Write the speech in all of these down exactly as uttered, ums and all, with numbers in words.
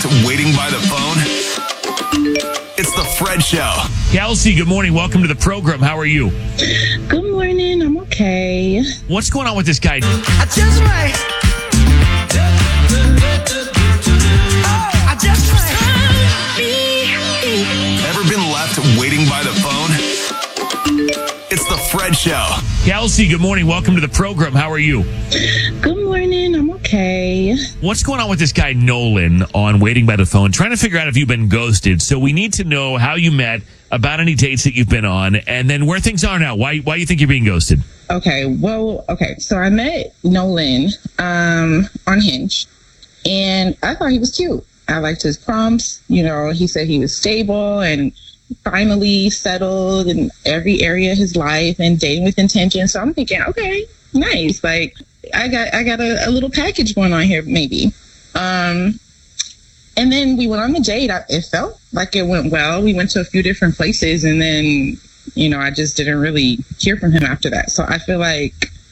waiting by the phone? It's the Fred Show. Kelsey, good morning. Welcome to the program. How are you? Good morning. I'm okay. What's going on with this guy? I just might. Oh, I just might. Ever been left waiting by the phone? It's the Fred Show. Kelsey, good morning. Welcome to the program. How are you? Good morning. I'm okay. What's going on with this guy, Nolan, on Waiting by the Phone? Trying to figure out if you've been ghosted. So we need to know how you met, about any dates that you've been on, and then where things are now. Why why you think you're being ghosted? Okay. Well, okay. So I met Nolan um, on Hinge, and I thought he was cute. I liked his prompts. You know, he said he was stable and finally settled in every area of his life and dating with intention. So I'm thinking, okay, nice. Like I got, I got a, a little package going on here, maybe. Um, and then we went on the date. I, it felt like it went well. We went to a few different places, and then, you know, I just didn't really hear from him after that. So I feel like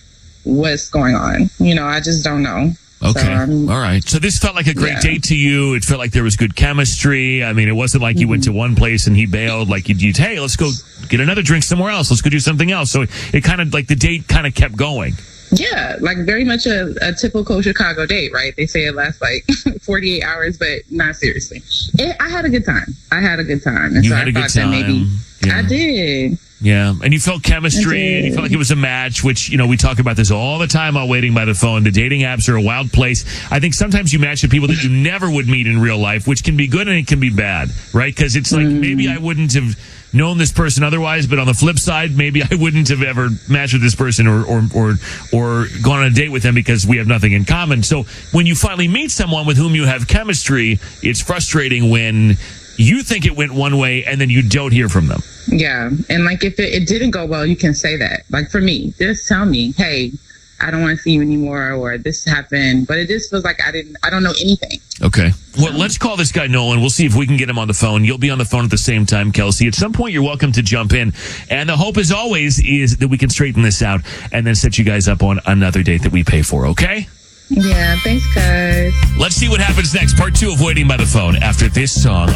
what's going on? You know, I just don't know. Okay. So, um, all right. So this felt like a great yeah. date to you. It felt like there was good chemistry. I mean, it wasn't like you Mm-hmm. went to one place and he bailed. Like you'd, you'd, hey, let's go get another drink somewhere else. Let's go do something else. So it, it kind of like the date kind of kept going. Yeah, like very much a, a typical Chicago date, right? They say it lasts like forty-eight hours, but not seriously. It, I had a good time. I had a good time. And You so had I a good thought that time. maybe Yeah. I did. Yeah, and you felt chemistry, and you felt like it was a match, which, you know, we talk about this all the time on Waiting by the Phone. The dating apps are a wild place. I think sometimes you match with people that you never would meet in real life, which can be good and it can be bad, right? Because it's like, Mm. maybe I wouldn't have known this person otherwise, but on the flip side, maybe I wouldn't have ever matched with this person or, or, or, or gone on a date with them because we have nothing in common. So when you finally meet someone with whom you have chemistry, it's frustrating when you think it went one way and then you don't hear from them. Yeah. And like if it, it didn't go well, you can say that. Like for me, just tell me, hey, I don't want to see you anymore, or this happened. But it just feels like I didn't, I don't know anything. Okay. Well, let's call this guy Nolan. We'll see if we can get him on the phone. You'll be on the phone at the same time, Kelsey. At some point, you're welcome to jump in. And the hope, as always, is that we can straighten this out and then set you guys up on another date that we pay for, okay? Yeah. Thanks, guys. Let's see what happens next. Part two of Waiting by the Phone after this song.